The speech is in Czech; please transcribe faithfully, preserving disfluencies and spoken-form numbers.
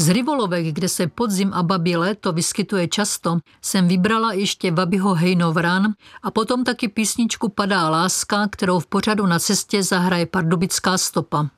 Z Rivolovek, kde se podzim a babí léto vyskytuje často, jsem vybrala ještě Babiho Hejnovran a potom taky písničku Padá láska, kterou v pořadu Na cestě zahraje Pardubická stopa.